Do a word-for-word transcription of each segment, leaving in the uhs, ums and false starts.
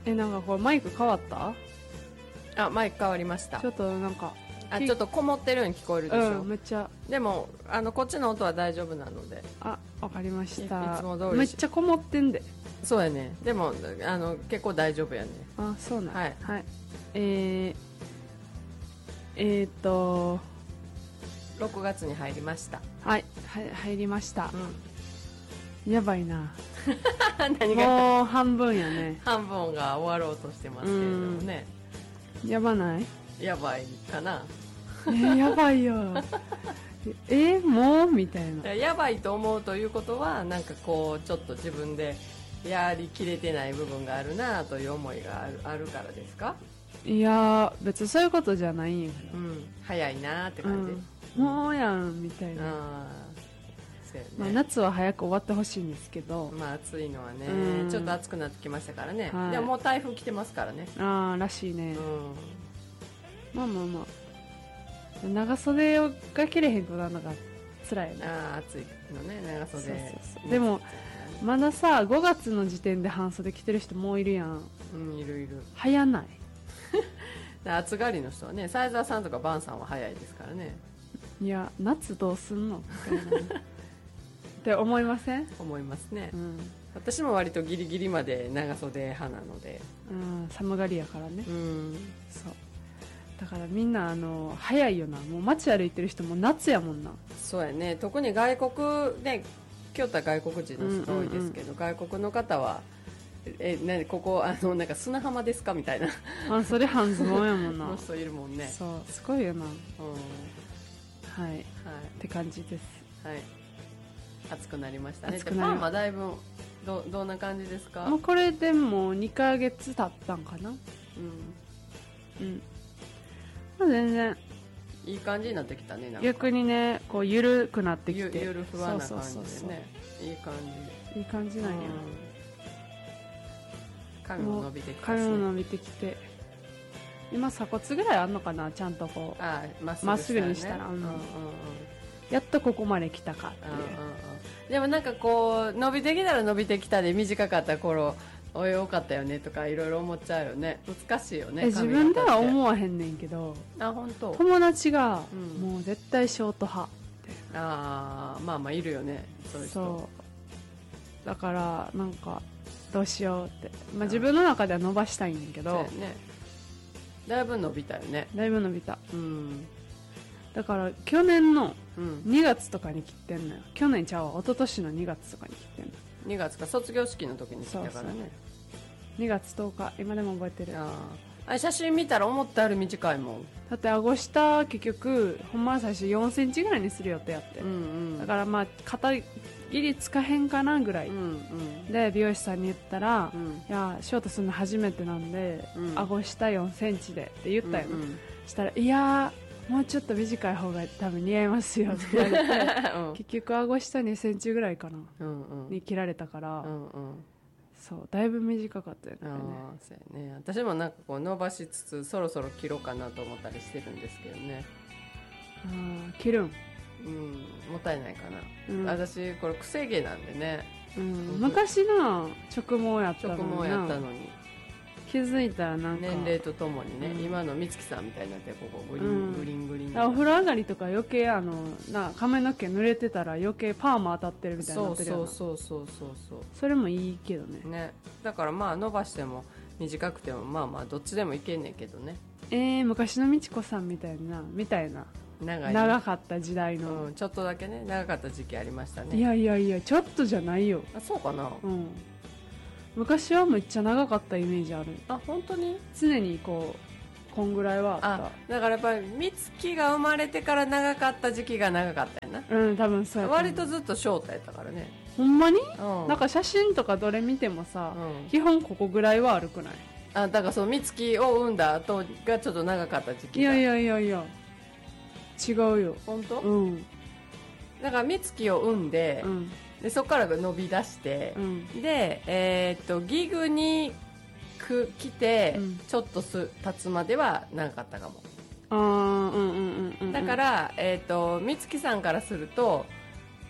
え、なんかこれマイク変わった？ あ、マイク変わりました。 ちょっとなんかあ、ちょっとこもってるように聞こえるでしょ。 うん、めっちゃ。 でもあのこっちの音は大丈夫なので。 あ、わかりました。 いつも通りめっちゃこもってんで。 そうやね。でもあの結構大丈夫やね。 あ、そうなん。 はい、 はい、えー、えーっとろくがつに入りました。 はい、はい、入りました、うん、やばいな何がもう半分やね。 半分が終わろうとしてますけれどもね。 やばない？ やばいかな。 えー、やばいよえー、もうみたいな。 やばいと思うということはなんかこうちょっと自分でやりきれてない部分があるなという思いがある、あるからですか？ いやー、別にそういうことじゃないんやけど、 うん、早いなって感じ、 うん、もうやんみたいな。あ、 そうやね。 まあ、夏は早く終わってほしいんですけど、 まあ暑いのはね、 うん、 ちょっと暑くなってきましたからね、はい、でももう台風来てますからね。 ああ、らしいね、うん、まあまあまあ長袖が着れへんくなるのが辛いね。 ああ、暑いのね、長袖。そうそうそう。でもまださごがつの時点で半袖着てる人もいるやん。 うん、いるいる。 早ない暑がりの人はね、サイザーさんとかバンさんは早いですからね。 いや、夏どうすんのみたいなって思いません？ 思いますね、 うん、 私も割とギリギリまで長袖派なので、 うん、寒がりやからね、 うん、 そうだからみんなあの早いよな。もう街歩いてる人も夏やもんな。 そうやね。特に外国で京都は外国人の人多いですけど、うんうんうん、外国の方はえね、ここあのなんか砂浜ですかみたいなあ、それ半ズボンやもんなの人いるもんね。 そうすごいよな、うん、はい、はい、って感じです。 はい、暑くなりましたね。パーマだいぶ ど, どんな感じですか？ もうこれでもにかげつ経ったんかな。うんうん、まあ、全然いい感じになってきたね。なんか逆にね、こう緩くなってきて、 ゆゆるふわな感じでね、いい感じ、 いい感じなんや。 髪も伸びてきたし、 髪も伸びてきて、今鎖骨ぐらいあんのかな、ちゃんとこうあまっすぐにしたら、うんうんうんうん、やっとここまで来たかっていう、うんうんうん、 でもなんかこう伸びてきたら伸びてきたで短かった頃およかったよねとかいろいろ思っちゃうよね。難しいよね。 自分では思わへんねんけど、 あ、本当。 友達が、うん、もう絶対ショート派って。 ああ、まあまあいるよね、そういう人。 そうだからなんかどうしようって、まあ、自分の中では伸ばしたいんだけど、 そうやね、だいぶ伸びたよね。 だいぶ伸びた、うん、だから去年のにがつとかに切ってんのよ、うん、去年ちゃうわ、一昨年のにがつとかに切ってんの。 にがつか、卒業式の時に切ったからね。そうそう、 にがつとおか、今でも覚えてる。 ああ、写真見たら思ったより短いもん。 だって顎下結局ほんま最初よんセンチぐらいにする予定やって、うんうん、だからまあ肩切りつかへんかなぐらい、うんうん、で美容師さんに言ったら、うん、いやショートするの初めてなんで、うん、顎下よんセンチでって言ったよ、うんうん、したらいやもうちょっと短い方が多分似合いますよって言われて、うん、結局顎下にセンチぐらいかな、うんうん、に切られたから、うんうん、そうだいぶ短かったよね。あ、 そうやね。私もなんかこう伸ばしつつそろそろ切ろうかなと思ったりしてるんですけどね。 あ、切るん、 うん、もったいないかな、うん、私これ癖毛なんでね、 うん、昔な直毛やったのに直毛やったのに気づいたらなんか年齢とともにね、うん、今の美月さんみたいになってここグリン、うん、グリングリンお風呂上がりとか余計あのな髪の毛濡れてたら余計パーマ当たってるみたいになってるような。 そうそうそうそうそう、 それもいいけど ね, ねだからまあ伸ばしても短くてもまあまあどっちでもいけんねんけどね。 えー、昔の美智子さんみたいなみたいな長, い長かった時代の、 うん、ちょっとだけね長かった時期ありましたね。 いやいやいやちょっとじゃないよ。 あ、そうかな、うん、 昔はめっちゃ長かったイメージある。 あ、本当に常にこうこんぐらいはあった。 あ、だからやっぱり美月が生まれてから長かった時期が長かったよな。 うん、多分そうやった。 割とずっとショートやったからね。 ほんまに、うん、なんか写真とかどれ見てもさ、うん、基本ここぐらいはあるくない？ あ、だからその美月を産んだ後がちょっと長かった時期が。いやいやいやいや違うよ。 本当？ うん。 だから美月を産んで、うん、でそこから伸び出して、うん、で、えー、っとギグにく来て、うん、ちょっとす経つまでは長かったかも。 あー、うんうんうんうん。 だから、えー、っと美月さんからすると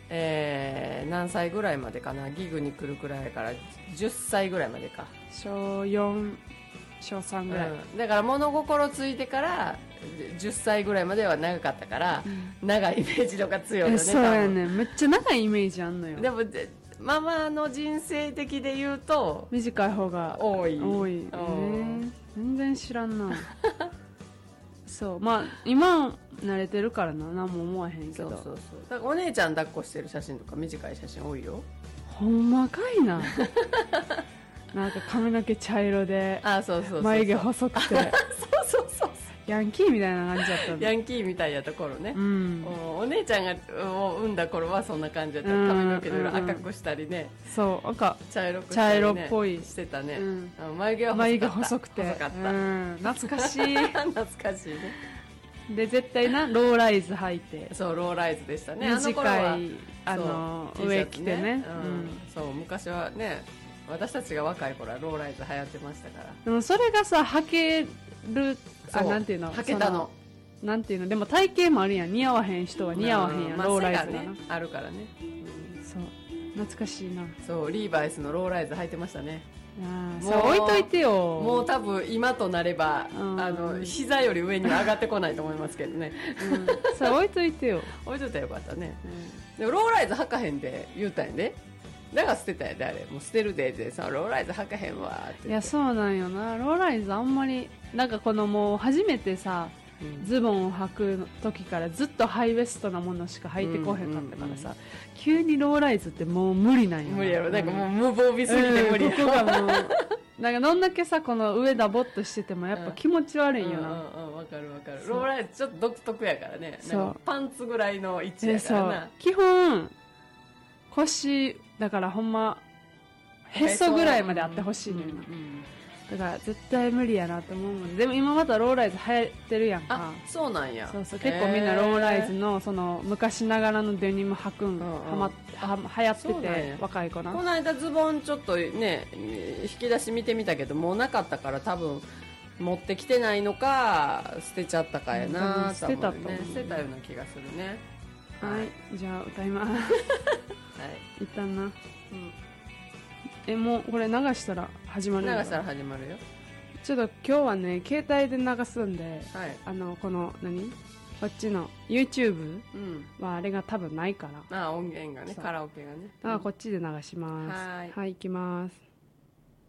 えー、何歳ぐらいまでかな、ギグに来るくらいからじゅっさいぐらいまでか、 しょうよんしょうさんぐらい、うん、 だから物心ついてからじゅっさいぐらいまでは長かったから、うん、長いイメージとか強いよね。 そうやね、めっちゃ長いイメージあんのよ。 でもママの人生的で言うと短い方が多い多い、えー、全然知らんなそうまあ今慣れてるからな、何も思わへんけど。そうそうそう、 だからお姉ちゃん抱っこしてる写真とか短い写真多いよ。 ほんまかいななんか髪の毛茶色で、 あ、そうそうそうそう、 眉毛細くてそうそうそうヤンキーみたいな感じだったんヤンキーみたいやった頃ね、 うん、 お, お姉ちゃんが産んだ頃はそんな感じだった、うん、髪の毛で赤くしたりね、 うん、そう赤茶色くしたり、ね、 茶色っぽいしてたね、 うん、 眉毛は細かった、 眉毛細くて細かった、 うん、懐かしい懐かしいね。 で絶対なローライズ履いて、 そうローライズでしたね、 短いあの上着てね、 うんうん、そう昔はね、私たちが若い頃はローライズ流行ってましたから。 でもそれがさ履ける、あ、なんていうの、 履けたの、 なんていうの、でも体型もあるやん、似合わへん人は似合わへんやん、 まあ、 ローライズがな、 ね、あるからね、 うん、そう懐かしいな。 そうリーバイスのローライズ履いてましたね。 あ、そう置いといてよ。 もう多分今となれば、うん、あの膝より上には上がってこないと思いますけどね、 うん、それ置いといてよ置いといたらよかったね、うん、でもローライズ履かへんで言うたんやで、だから捨てたんやで、あれもう捨てるででさ、ローライズ履かへんわって。 いやそうなんよな、ローライズあんまりなんかこのもう初めてさ、うん、ズボンを履く時からずっとハイウエストなものしか履いてこへんかったからさ、うんうんうん、急にローライズってもう無理なんよな。 無理やろ、なんかもう無防備すぎて無理やろ、 うん、ここがもうなんかどんだけさこの上ダボっとしててもやっぱ気持ち悪いんよな。 うんうんうん、分かる分かる。ローライズちょっと独特やからね、なんかパンツぐらいの位置やからな。 基本腰だからほんまへそぐらいまであってほしいのよな、うんうん、だから絶対無理やなと思うもん。でも今またローライズ流行ってるやんか。 あ、そうなんや。 そうそう、結構みんなローライズのその昔ながらのデニム履くん、うんうん、はまは流行ってて、若い子な。 この間ズボンちょっとね引き出し見てみたけどもうなかったから多分持ってきてないのか捨てちゃったかやな、うん、 捨てたと思う、 ね、捨てたような気がするね。 はい、はい、じゃあ歌いますはい一旦な、うん、えもうこれ流したら始まる。 流したら始まるよ。 ちょっと今日はね携帯で流すんで、 はい、 あのこの何こっちの YouTube はあれが多分ないから、 うん、あ音源がねカラオケがね、 だからこっちで流します。 はい、 はい、行きます。